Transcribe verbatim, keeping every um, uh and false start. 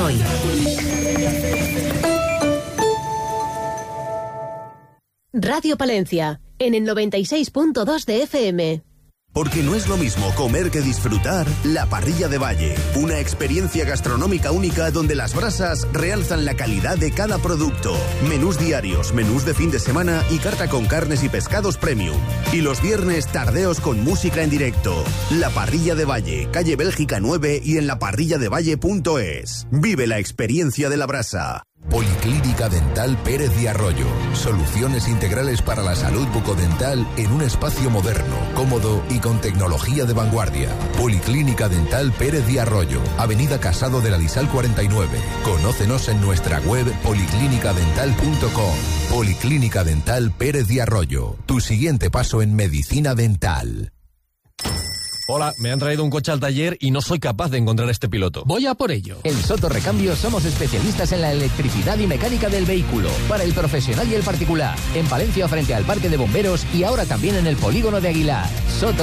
hoy. Radio Palencia, en el noventa y seis punto dos de F M. Porque no es lo mismo comer que disfrutar. La Parrilla de Valle, una experiencia gastronómica única donde las brasas realzan la calidad de cada producto. Menús diarios, menús de fin de semana y carta con carnes y pescados premium. Y los viernes tardeos con música en directo. La Parrilla de Valle, calle Bélgica nueve y en la parrilla de valle punto es. Vive la experiencia de la brasa. Policlínica Dental Pérez de Arroyo. Soluciones integrales para la salud bucodental en un espacio moderno, cómodo y con tecnología de vanguardia. Policlínica Dental Pérez de Arroyo, Avenida Casado de la Lisal cuarenta y nueve. Conócenos en nuestra web policlínica dental punto com. Policlínica Dental Pérez de Arroyo. Tu siguiente paso en medicina dental. Hola, me han traído un coche al taller y no soy capaz de encontrar este piloto. Voy a por ello. En Soto Recambios somos especialistas en la electricidad y mecánica del vehículo, para el profesional y el particular. En Palencia frente al Parque de Bomberos y ahora también en el Polígono de Aguilar. Soto